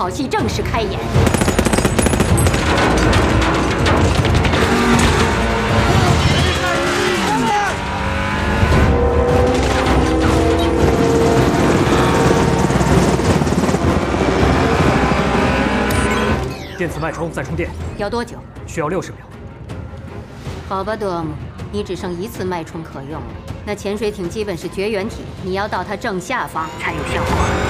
好戏正式开演。 电磁脉冲在充电， 要多久？ 需要60秒。 好吧，德姆，你只剩1次脉冲可用了。那潜水艇基本是绝缘体，你要到它正下方才有效果。